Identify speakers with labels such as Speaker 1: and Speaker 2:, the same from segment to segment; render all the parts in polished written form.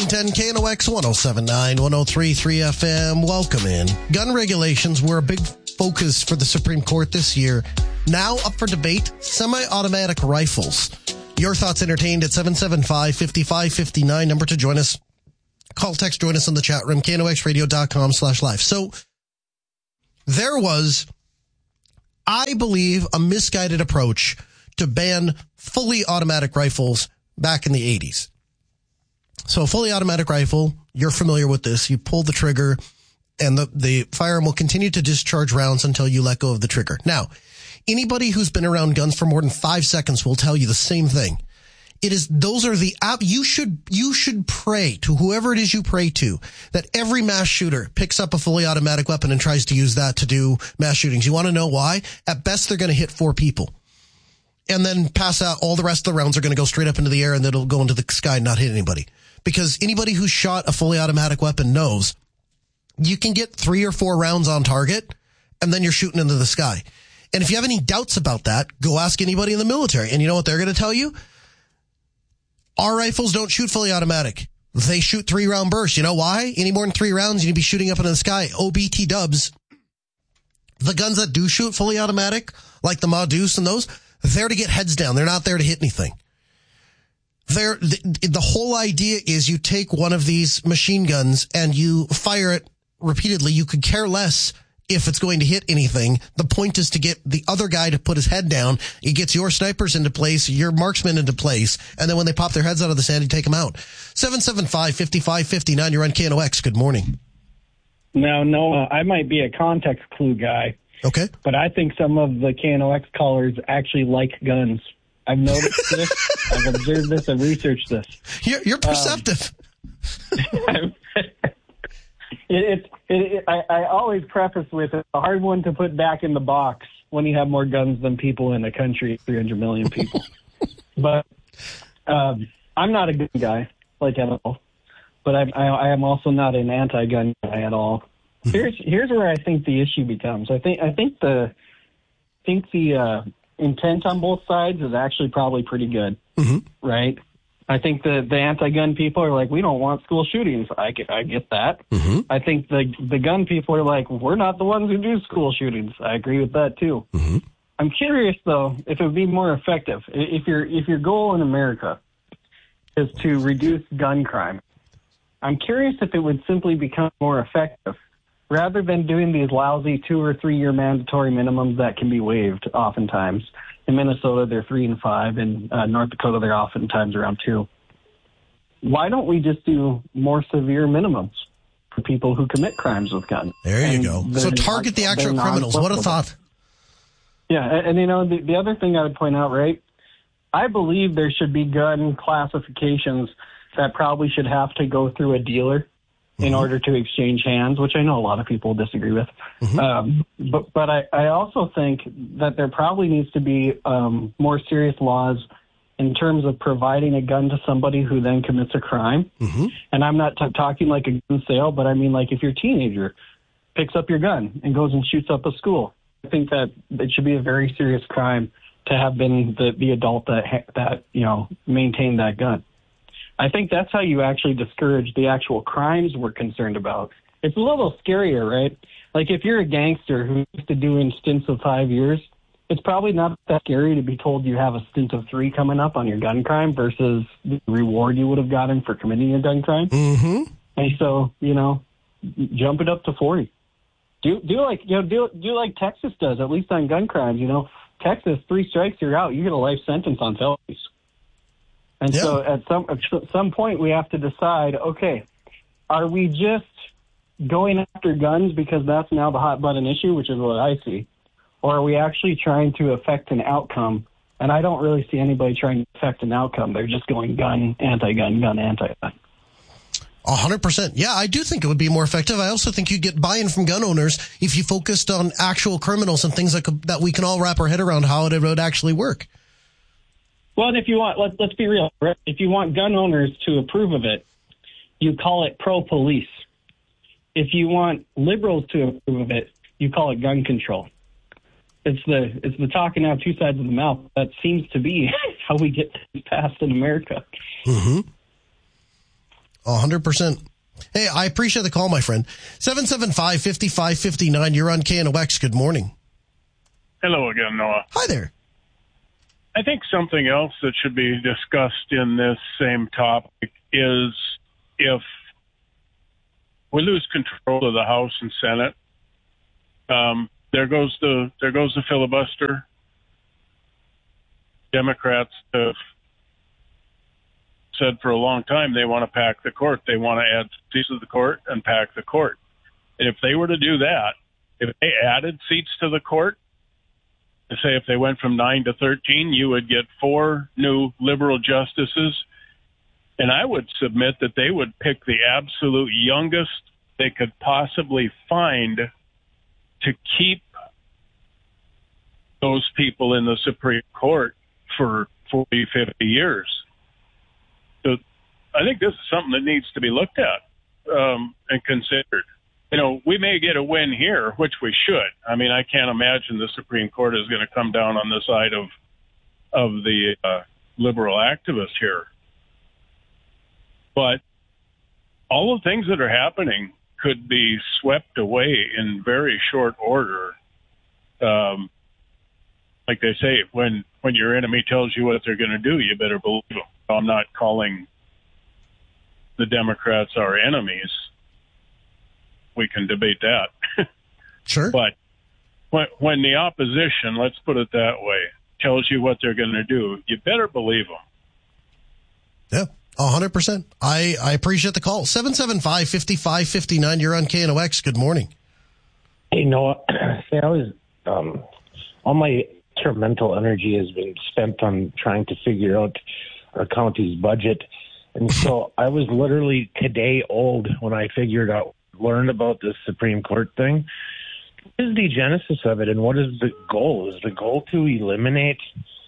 Speaker 1: 1410 KNOX 1079 1033 FM. Welcome in. Gun regulations were a big focus for the Supreme Court this year. Now up for debate, semi-automatic rifles. Your thoughts entertained at 775-5559. Number to join us. Call, text, join us on the chat room, knoxradio.com/live. So there was, I believe, a misguided approach to ban fully automatic rifles back in the 80s. So a fully automatic rifle, you're familiar with this. You pull the trigger and the firearm will continue to discharge rounds until you let go of the trigger. Now, anybody who's been around guns for more than 5 seconds will tell you the same thing. You should pray to whoever it is you pray to that every mass shooter picks up a fully automatic weapon and tries to use that to do mass shootings. You want to know why? At best, they're going to hit 4 people and then pass out. All the rest of the rounds are going to go straight up into the air and it'll go into the sky and not hit anybody. Because anybody who's shot a fully automatic weapon knows you can get 3 or 4 rounds on target and then you're shooting into the sky. And if you have any doubts about that, go ask anybody in the military. And you know what they're going to tell you? Our rifles don't shoot fully automatic. They shoot 3-round bursts. You know why? Any more than 3 rounds, you need to be shooting up into the sky. OBT dubs. The guns that do shoot fully automatic, like the Ma-Deuce and those, they're to get heads down. They're not there to hit anything. The whole idea is you take one of these machine guns and you fire it repeatedly. You could care less if it's going to hit anything. The point is to get the other guy to put his head down. It gets your snipers into place, your marksmen into place, and then when they pop their heads out of the sand, you take them out. 775-5559, you're on KNOX. Good morning.
Speaker 2: Now, Noah, I might be a context clue guy.
Speaker 1: Okay.
Speaker 2: But I think some of the KNOX callers actually like guns. I've noticed this. I've observed this. I've researched this.
Speaker 1: You're perceptive.
Speaker 2: I always preface with it's a hard one to put back in the box when you have more guns than people in a country of 300 million people. But I'm not a gun guy, like at all. But I am also not an anti-gun guy at all. Here's where I think the issue becomes. I think the intent on both sides is actually probably pretty good, right? I think the anti-gun people are like, we don't want school shootings. I get that. Mm-hmm. I think the gun people are like, we're not the ones who do school shootings. I agree with that too. Mm-hmm. I'm curious though if it would be more effective if your goal in America is to reduce gun crime. I'm curious if it would simply become more effective rather than doing these lousy 2 or 3 year mandatory minimums that can be waived oftentimes. In Minnesota, they're 3 and 5. In North Dakota, they're oftentimes around 2. Why don't we just do more severe minimums for people who commit crimes with guns?
Speaker 1: There you go. So target the actual criminals. What a thought.
Speaker 2: Yeah, and the other thing I would point out, right, I believe there should be gun classifications that probably should have to go through a dealer in order to exchange hands, which I know a lot of people disagree with. Mm-hmm. But I also think that there probably needs to be more serious laws in terms of providing a gun to somebody who then commits a crime. Mm-hmm. And I'm not talking like a gun sale, but I mean like if your teenager picks up your gun and goes and shoots up a school, I think that it should be a very serious crime to have been the adult that maintained that gun. I think that's how you actually discourage the actual crimes we're concerned about. It's a little scarier, right? Like if you're a gangster who's used to doing stints of 5 years, it's probably not that scary to be told you have a stint of 3 coming up on your gun crime versus the reward you would have gotten for committing a gun crime. Mm-hmm. And so, jump it up to 40. Do like Texas does, at least on gun crimes. Texas, 3 strikes, you're out. You get a life sentence on felonies. And so at some point we have to decide, okay, are we just going after guns because that's now the hot button issue, which is what I see, or are we actually trying to affect an outcome? And I don't really see anybody trying to affect an outcome. They're just going gun, anti-gun, gun, anti-gun.
Speaker 1: 100%. Yeah, I do think it would be more effective. I also think you'd get buy-in from gun owners if you focused on actual criminals and things that we can all wrap our head around how it would actually work.
Speaker 2: Well, and if you want, let's be real. If you want gun owners to approve of it, you call it pro-police. If you want liberals to approve of it, you call it gun control. It's the talking out 2 sides of the mouth. That seems to be how we get things passed in America. Mm-hmm.
Speaker 1: 100%. Hey, I appreciate the call, my friend. 775-5559. You're on KNOX. Good morning.
Speaker 3: Hello again, Noah.
Speaker 1: Hi there.
Speaker 3: I think something else that should be discussed in this same topic is if we lose control of the House and Senate, there goes the filibuster. Democrats have said for a long time they want to pack the court. They want to add seats to the court and pack the court. And if they were to do that, if they added seats to the court, to say if they went from 9 to 13, you would get 4 new liberal justices. And I would submit that they would pick the absolute youngest they could possibly find to keep those people in the Supreme Court for 40, 50 years. So I think this is something that needs to be looked at and considered. You know, we may get a win here, which we should. I mean, I can't imagine the Supreme Court is going to come down on the side of the liberal activists here. But all the things that are happening could be swept away in very short order. Like they say, when your enemy tells you what they're going to do, you better believe them. I'm not calling the Democrats our enemies. We can debate that.
Speaker 1: Sure.
Speaker 3: But when the opposition, let's put it that way, tells you what they're going to do, you better believe them.
Speaker 1: Yeah, 100%. I appreciate the call. 775-5559. You're on KNOX. Good morning.
Speaker 4: Hey, Noah. See, I was, all my mental energy has been spent on trying to figure out our county's budget. And so I was literally today old when I learned about this Supreme Court thing. What is the genesis of it, and what is the goal? Is the goal to eliminate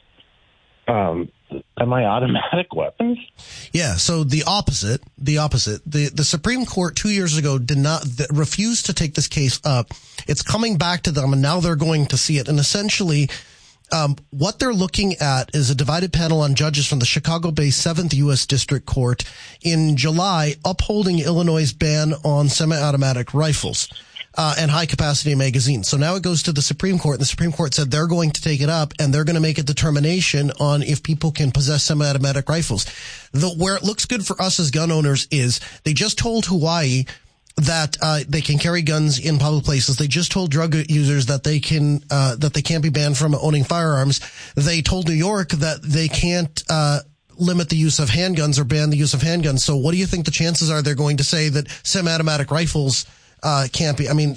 Speaker 4: semi-automatic weapons?
Speaker 1: Yeah, so the opposite. The Supreme Court 2 years ago refused to take this case up. It's coming back to them, and now they're going to see it. And essentially, what they're looking at is a divided panel on judges from the Chicago-based 7th U.S. District Court in July upholding Illinois' ban on semi-automatic rifles and high-capacity magazines. So now it goes to the Supreme Court, and the Supreme Court said they're going to take it up, and they're going to make a determination on if people can possess semi-automatic rifles. Where it looks good for us as gun owners is they just told Hawaii that they can carry guns in public places. They just told drug users that they can't be banned from owning firearms. They told New York that they can't limit the use of handguns or ban the use of handguns. So what do you think the chances are they're going to say that semi-automatic rifles can't be? I mean,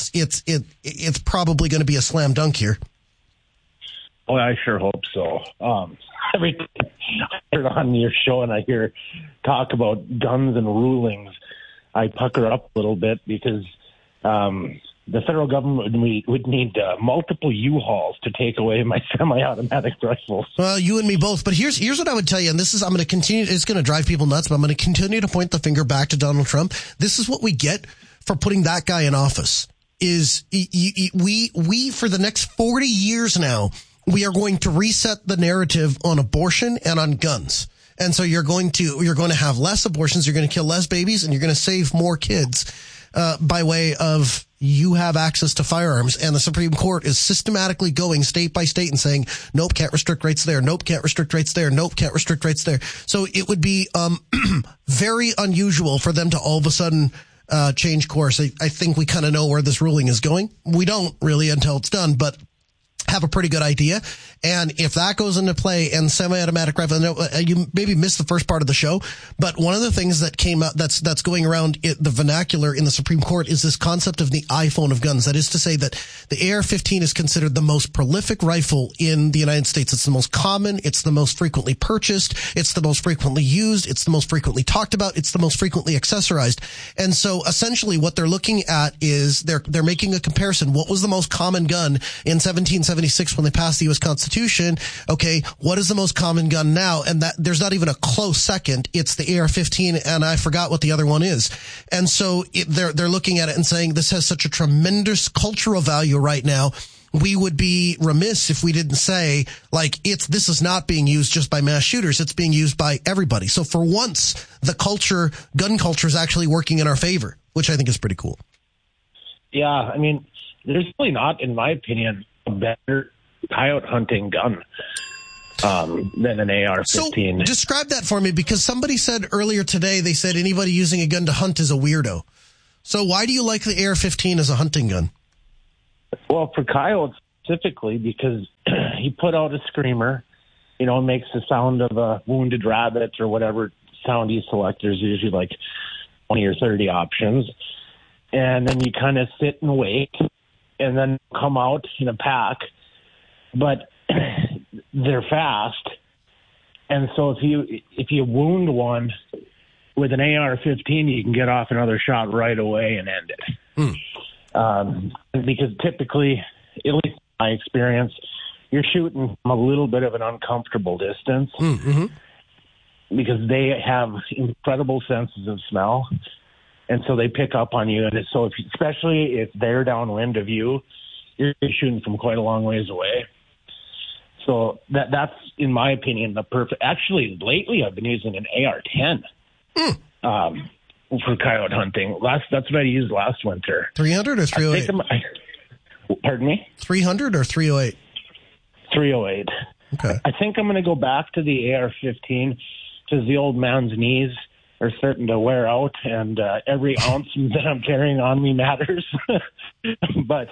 Speaker 1: it's probably going to be a slam dunk here.
Speaker 4: Well, I sure hope so. Every time I hear on your show and I hear talk about guns and rulings, I pucker up a little bit because the federal government would need multiple U-Hauls to take away my semi-automatic rifles.
Speaker 1: Well, you and me both. But here's what I would tell you, and I'm going to continue. It's going to drive people nuts, but I'm going to continue to point the finger back to Donald Trump. This is what we get for putting that guy in office. Is we for the next 40 years now, we are going to reset the narrative on abortion and on guns. And so you're going to have less abortions, you're going to kill less babies, and you're going to save more kids by way of you have access to firearms. And the Supreme Court is systematically going state by state and saying, nope, can't restrict rights there. Nope, can't restrict rights there. Nope, can't restrict rights there. So it would be very unusual for them to all of a sudden change course. I think we kind of know where this ruling is going. We don't really until it's done, but have a pretty good idea. And if that goes into play and semi-automatic rifle, you maybe missed the first part of the show, but one of the things that came out that's going around the vernacular in the Supreme Court is this concept of the iPhone of guns. That is to say that the AR-15 is considered the most prolific rifle in the United States. It's the most common. It's the most frequently purchased. It's the most frequently used. It's the most frequently talked about. It's the most frequently accessorized. And so essentially what they're looking at is they're making a comparison. What was the most common gun in 1776 when they passed the U.S. Constitution? Okay, what is the most common gun now? And that there's not even a close second. It's the AR-15, and I forgot what the other one is. And so they're looking at it and saying this has such a tremendous cultural value right now we would be remiss if we didn't say, like, this is not being used just by mass shooters. It's being used by everybody. So for once, gun culture is actually working in our favor, which I think is pretty cool.
Speaker 4: Yeah, I mean, there's really not, in my opinion, a better coyote hunting gun than an AR-15.
Speaker 1: So describe that for me, because somebody said earlier today, they said anybody using a gun to hunt is a weirdo. So why do you like the AR-15 as a hunting gun?
Speaker 4: Well, for coyotes specifically, because he put out a screamer, makes the sound of a wounded rabbit or whatever sound you select. There's usually like 20 or 30 options. And then you kind of sit and wait and then come out in a pack. But they're fast. And so if you wound one with an AR-15, you can get off another shot right away and end it. Because typically, at least in my experience, you're shooting from a little bit of an uncomfortable distance because they have incredible senses of smell. And so they pick up on you. And so especially if they're downwind of you, you're shooting from quite a long ways away. So that's, in my opinion, the perfect. Actually, lately I've been using an AR-10 for coyote hunting. That's what I used last winter.
Speaker 1: 300 or 308?
Speaker 4: Pardon me?
Speaker 1: 300 or 308?
Speaker 4: 308.
Speaker 1: Okay.
Speaker 4: I think I'm going to go back to the AR-15 because the old man's knees are starting to wear out, and every ounce that I'm carrying on me matters. But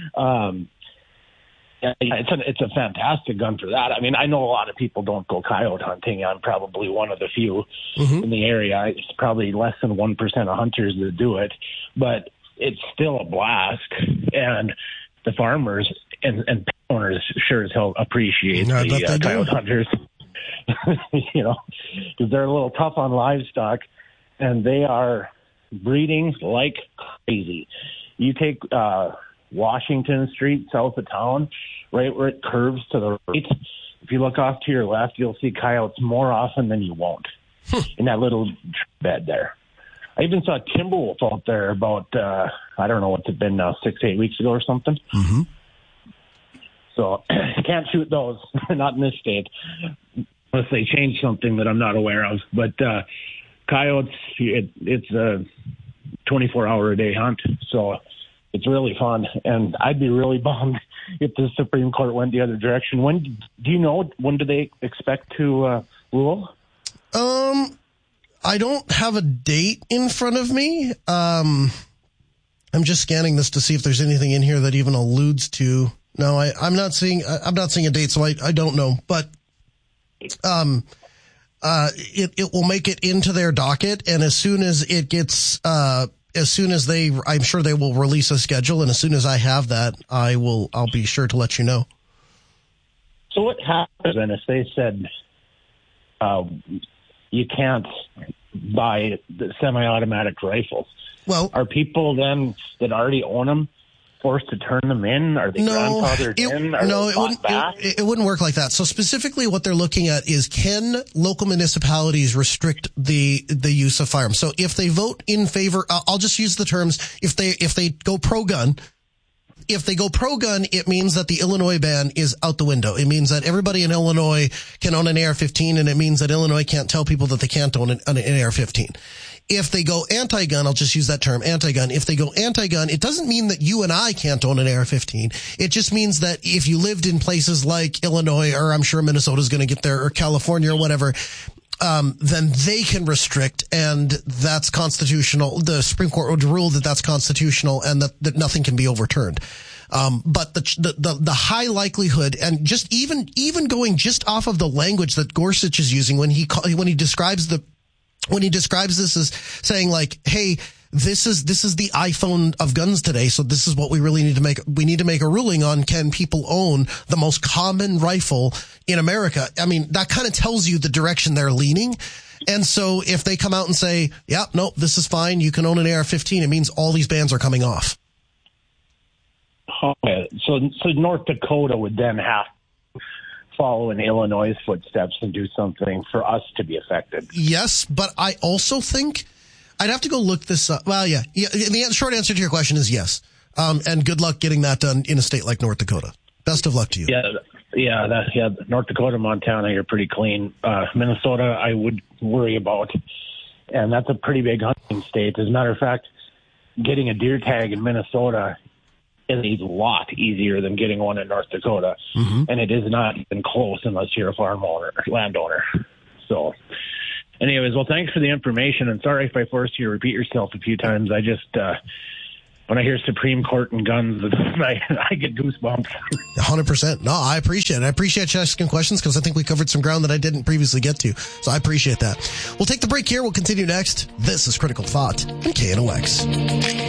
Speaker 4: it's a fantastic gun for that. I mean, I know a lot of people don't go coyote hunting. I'm probably one of the few in the area. It's probably less than 1% of hunters that do it, but it's still a blast. And the farmers and pet owners sure as hell appreciate the coyote hunters. Because they're a little tough on livestock, and they are breeding like crazy. You take Washington Street south of town, right where it curves to the right. If you look off to your left, you'll see coyotes more often than you won't in that little bed there. I even saw a timber wolf out there about, I don't know what's it been now, 6-8 weeks ago or something. So can't shoot those, not in this state, unless they change something that I'm not aware of. But coyotes, it's a 24-hour-a-day hunt, so it's really fun. And I'd be really bummed if the Supreme Court went the other direction. When do they expect to rule?
Speaker 1: I don't have a date in front of me. I'm just scanning this to see if there's anything in here that even alludes to. No, I'm not seeing a date, so I don't know. But it will make it into their docket, and as soon as it gets, I'm sure they will release a schedule, and as soon as I have that, I'll be sure to let you know.
Speaker 4: So what happens then if they said you can't buy the semi-automatic rifles? Well, are people then that already own them forced to turn them in? Are they grandfathered in?
Speaker 1: It wouldn't work like that. So specifically what they're looking at is, can local municipalities restrict the use of firearms? So if they vote in favor, I'll just use the terms, if they go pro-gun, it means that the Illinois ban is out the window. It means that everybody in Illinois can own an AR-15, and it means that Illinois can't tell people that they can't own an AR-15. If they go anti-gun, I'll just use that term, anti-gun. If they go anti-gun, it doesn't mean that you and I can't own an AR-15. It just means that if you lived in places like Illinois, or I'm sure Minnesota's going to get there, or California or whatever, then they can restrict, and that's constitutional. The Supreme Court would rule that that's constitutional and that nothing can be overturned. But the high likelihood, and just even going just off of the language that Gorsuch is using when he describes this as saying, like, hey, this is the iPhone of guns today. So this is what we really need to make. We need to make a ruling on, can people own the most common rifle in America? I mean, that kind of tells you the direction they're leaning. And so if they come out and say, yeah, no, this is fine, you can own an AR-15, it means all these bans are coming off.
Speaker 4: Okay. So North Dakota would then have to follow in Illinois' footsteps and do something for us to be affected.
Speaker 1: Yes, but I also think I'd have to go look this up. Well, yeah. The short answer to your question is yes. And good luck getting that done in a state like North Dakota. Best of luck to you.
Speaker 4: North Dakota, Montana, you're pretty clean. Minnesota, I would worry about. And that's a pretty big hunting state. As a matter of fact, getting a deer tag in Minnesota is a lot easier than getting one in North Dakota. Mm-hmm. And it is not even close unless you're a farm owner, landowner. So anyways, well, thanks for the information. And sorry if I forced you to repeat yourself a few times. I just, when I hear Supreme Court and guns, I get goosebumps.
Speaker 1: 100%. No, I appreciate it. I appreciate you asking questions because I think we covered some ground that I didn't previously get to. So I appreciate that. We'll take the break here. We'll continue next. This is Critical Thought on KNOX.